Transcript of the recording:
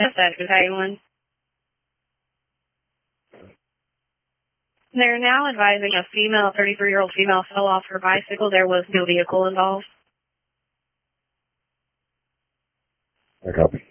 Yes, that is how you won. They're now advising a 33-year-old female fell off her bicycle. There was no vehicle involved. I copy.